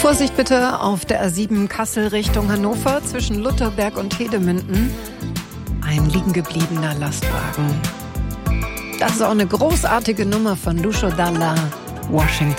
Vorsicht bitte auf der A7 Kassel Richtung Hannover zwischen Lutherberg und Hedemünden. Ein liegengebliebener Lastwagen. Das ist auch eine großartige Nummer von Lucio Dalla, Washington.